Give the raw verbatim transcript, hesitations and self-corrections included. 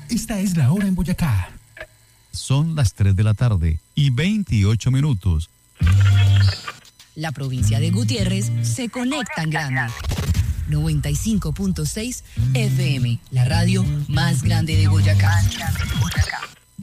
Esta es la hora en Boyacá. Son las tres de la tarde y veintiocho minutos. La provincia de Gutiérrez se conecta en grande. noventa y cinco punto seis F M, la radio más grande de Boyacá.